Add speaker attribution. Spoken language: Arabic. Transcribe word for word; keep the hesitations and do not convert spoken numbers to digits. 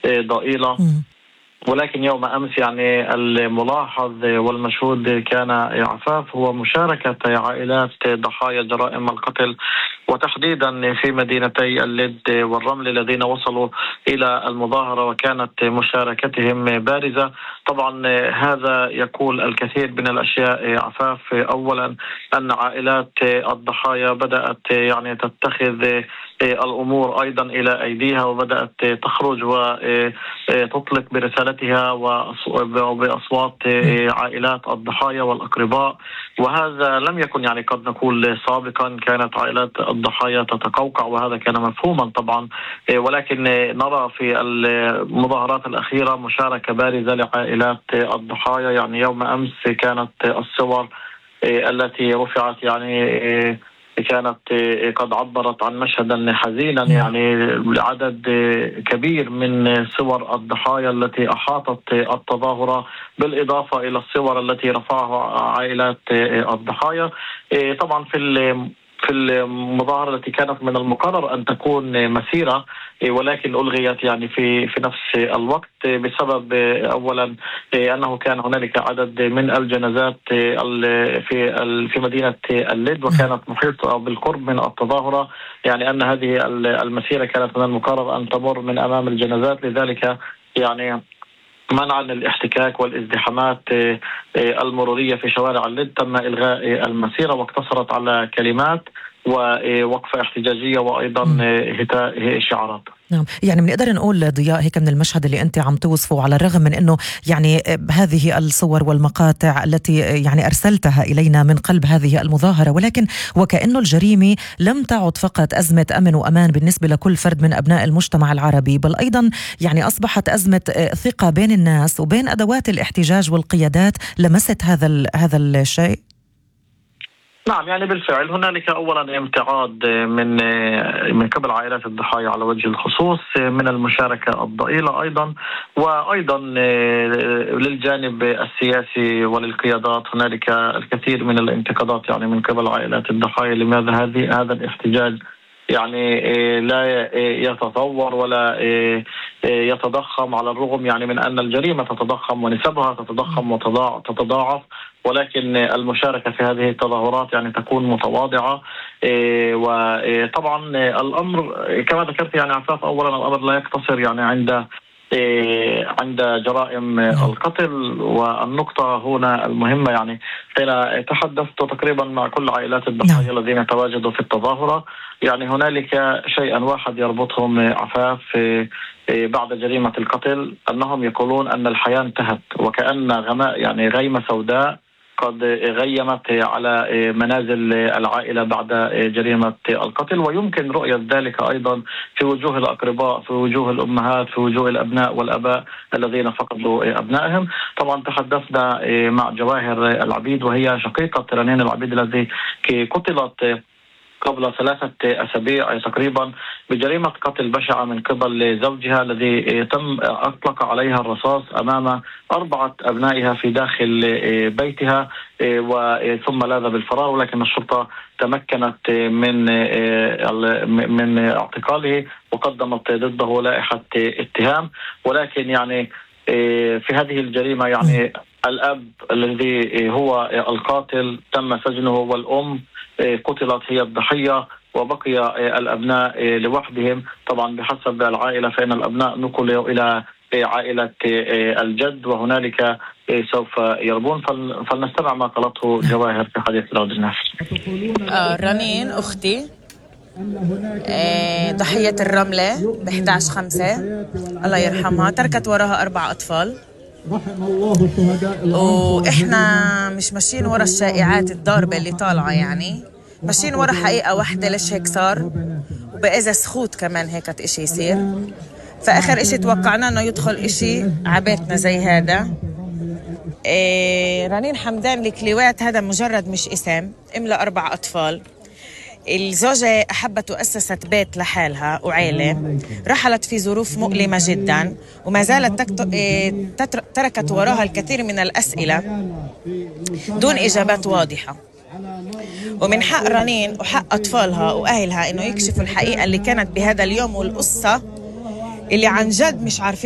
Speaker 1: ضئيلة. ولكن يوم أمس يعني الملاحظ والمشهود كان عفاف هو مشاركة عائلات ضحايا جرائم القتل، وتحديدا في مدينتي اللد والرمل الذين وصلوا إلى المظاهرة، وكانت مشاركتهم بارزة. طبعا هذا يقول الكثير من الأشياء عفاف. أولا أن عائلات الضحايا بدأت يعني تتخذ الأمور أيضا إلى أيديها، وبدأت تخرج وتطلق برسالتها وبأصوات عائلات الضحايا والأقرباء. وهذا لم يكن يعني قد نقول سابقا، كانت عائلات الضحايا تتقوقع وهذا كان مفهوما طبعا، ولكن نرى في المظاهرات الأخيرة مشاركة بارزة لعائلات الضحايا. يعني يوم أمس كانت الصور التي رفعت يعني كانت قد عبرت عن مشهدا حزينا، يعني عدد كبير من صور الضحايا التي أحاطت التظاهرة، بالإضافة إلى الصور التي رفعها عائلات الضحايا. طبعا في في المظاهرة التي كانت من المقرر أن تكون مسيرة، ولكن ألغيت يعني في في نفس الوقت بسبب أولا أنه كان هنالك عدد من الجنازات في في مدينة اللد، وكانت محيطة بالقرب من التظاهرة، يعني أن هذه المسيرة كانت من المقرر أن تمر من أمام الجنازات، لذلك يعني منعا الاحتكاك والازدحامات المرورية في شوارع اللد تم إلغاء المسيرة، واقتصرت على كلمات ووقفة احتجاجية وأيضا هتاء شعارات.
Speaker 2: نعم، يعني بنقدر نقول ضياء هيك من المشهد اللي أنت عم توصفه، على الرغم من أنه يعني هذه الصور والمقاطع التي يعني أرسلتها إلينا من قلب هذه المظاهرة، ولكن وكأنه الجريمة لم تعد فقط أزمة أمن وأمان بالنسبة لكل فرد من أبناء المجتمع العربي، بل أيضا يعني أصبحت أزمة ثقة بين الناس وبين أدوات الاحتجاج والقيادات لمست هذا هذا الشيء.
Speaker 1: نعم، يعني بالفعل هنالك أولا امتعاض من من قبل عائلات الضحايا على وجه الخصوص من المشاركة الضئيلة أيضا، وأيضا للجانب السياسي وللقيادات هنالك الكثير من الانتقادات يعني من قبل عائلات الضحايا. لماذا هذه هذا الاحتجاج يعني لا يتطور ولا يتضخم، على الرغم يعني من أن الجريمة تتضخم ونسبها تتضخم وتتضاعف، ولكن المشاركة في هذه التظاهرات يعني تكون متواضعة. وطبعا الأمر كما ذكرت يعني عفاف، أولا الأمر لا يقتصر يعني عند عند جرائم القتل، والنقطة هنا المهمة يعني حين تحدثت تقريبا مع كل عائلات الضحايا الذين تواجدوا في التظاهرة، يعني هنالك شيئا واحد يربطهم عفاف بعد جريمة القتل، أنهم يقولون أن الحياة انتهت، وكأن غماء يعني غيمة سوداء قد غيمت على منازل العائلة بعد جريمة القتل. ويمكن رؤية ذلك أيضا في وجوه الأقرباء، في وجوه الأمهات، في وجوه الأبناء والأباء الذين فقدوا أبنائهم. طبعا تحدثنا مع جواهر العبيد، وهي شقيقة رنين العبيد التي قتلت قبل ثلاثة أسابيع تقريبا بجريمة قتل بشعة من قبل زوجها الذي تم أطلق عليها الرصاص أمام أربعة أبنائها في داخل بيتها، وثم لاذ بالفرار، ولكن الشرطة تمكنت من من اعتقاله وقدمت ضده لائحة اتهام. ولكن يعني في هذه الجريمة يعني الأب الذي هو القاتل تم سجنه، والأم قتلت هي الضحية، وبقي الأبناء لوحدهم. طبعا بحسب العائلة فإن الأبناء نقلوا إلى عائلة الجد، وهنالك سوف يربون. فلنستمع ما قالته جواهر في حديث العود الناس.
Speaker 3: آه رنين أختي آه ضحية الرملة ب إحدى عشر خمسة الله يرحمها، تركت وراها أربع أطفال، وإحنا مش ماشيين ورا الشائعات الضاربة اللي طالعة، يعني ماشيين ورا حقيقة واحدة ليش هيك صار، وبإذا سخوت كمان هيك إشي يصير. فآخر إشي توقعنا إنه يدخل إشي عبيتنا زي هذا. إيه رنين حمدان الكليوات هذا مجرد مش اسم، إملا أربع أطفال. الزوجة أحبت وأسست بيت لحالها وعيلة، رحلت في ظروف مؤلمة جدا، وما زالت تكت... تركت وراها الكثير من الأسئلة دون إجابات واضحة. ومن حق رنين وحق أطفالها وأهلها إنه يكشفوا الحقيقة اللي كانت بهذا اليوم، والقصة اللي عن جد مش عارفين